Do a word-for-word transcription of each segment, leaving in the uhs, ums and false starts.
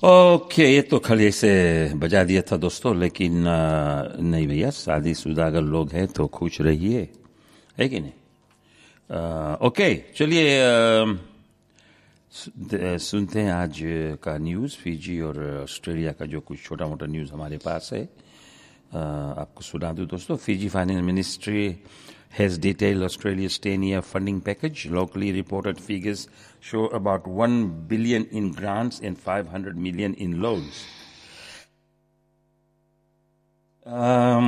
Okay, ये तो खाली ऐसे बजा दिया था दोस्तों, लेकिन आ, नहीं भैया, शादीशुदा अगर लोग हैं तो खुश रहिए, है कि नहीं? आ, ओके, चलिए आ, सुनते हैं आज का न्यूज़। फिजी और ऑस्ट्रेलिया का जो कुछ छोटा मोटा न्यूज़ हमारे पास है, आ, आपको सुना दूं दोस्तों। Fiji finance ministry has detailed Australia's ten-year funding package. Locally reported figures show about one billion in grants and five hundred million in loans. Um,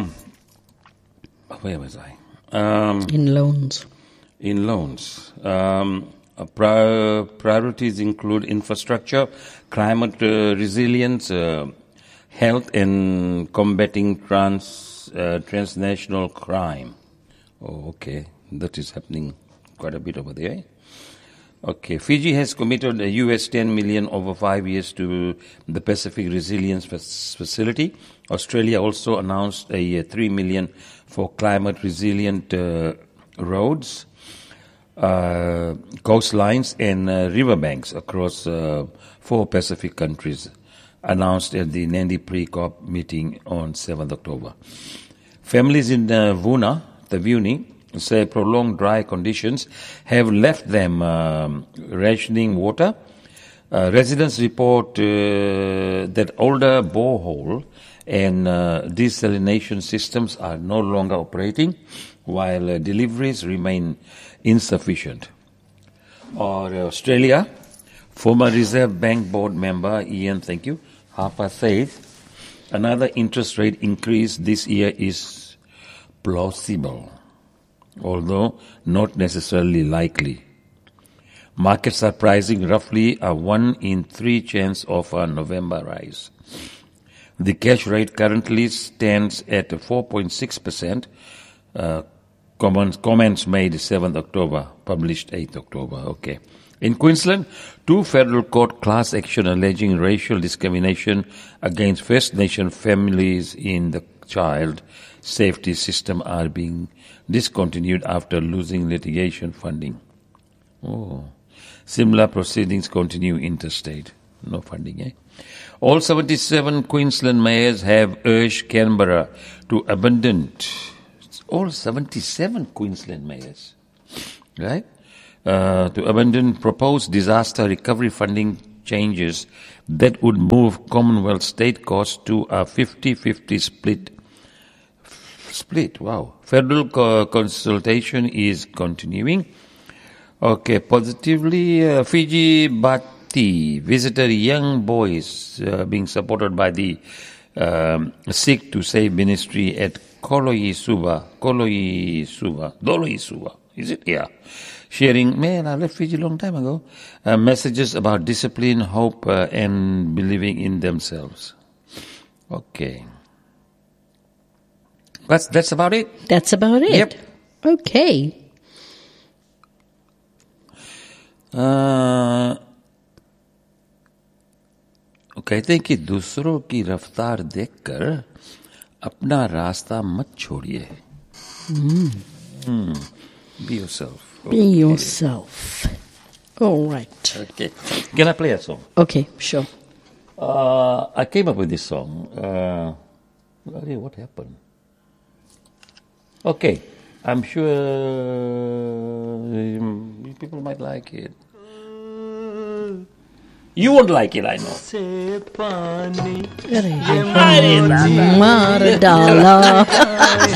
where was I? Um, in loans. In loans. Um, uh, pri- priorities include infrastructure, climate uh, resilience, uh, health, and combating trans uh, transnational crime. Oh, okay. That is happening quite a bit over there. Okay. Fiji has committed a U S ten million over five years to the Pacific Resilience Facility. Australia also announced a three million for climate resilient uh, roads, uh, coastlines, and uh, riverbanks across uh, four Pacific countries, announced at the Nandi Pre-COP meeting on seventh of October. Families in uh, Vuna, the Vuni, say prolonged dry conditions have left them um, rationing water. Uh, residents report uh, that older borehole and uh, desalination systems are no longer operating, while uh, deliveries remain insufficient. Or uh, Australia, former Reserve Bank board member Ian, thank you, Harper says another interest rate increase this year is plausible, although not necessarily likely. Markets are pricing roughly a one in three chance of a November rise. The cash rate currently stands at four point six percent. Uh, comments, comments made seventh of October, published eighth of October. Okay. In Queensland, two federal court class action alleging racial discrimination against First Nation families in the child safety system are being discontinued after losing litigation funding. Oh. Similar proceedings continue interstate. No funding, eh? All seventy-seven Queensland mayors have urged Canberra to abandon. All seventy-seven Queensland mayors, right? Uh, to abandon proposed disaster recovery funding changes that would move Commonwealth state costs to a fifty-fifty split. Split, wow. Federal co- consultation is continuing. Okay, positively, uh, Fiji Bhatti visited young boys uh, being supported by the um, Seek to Save Ministry at Koloi Suva. Koloi Suva. Doloi Suva. Is it? Yeah. Sharing, man, I left Fiji a long time ago, uh, messages about discipline, hope, uh, and believing in themselves. Okay. That's, that's about it. That's about it. Yep. Okay. Uh, कहते हैं कि दूसरों की रफ्तार देखकर अपना रास्ता मत छोड़िए. Mm. Mm. Be yourself. Be Okay. yourself. All right. Okay. Can I play a song? Okay, sure. Uh, I came up with this song. Uh, what happened? Okay. I'm sure um, people might like it. You won't like it, I know. Mar dala.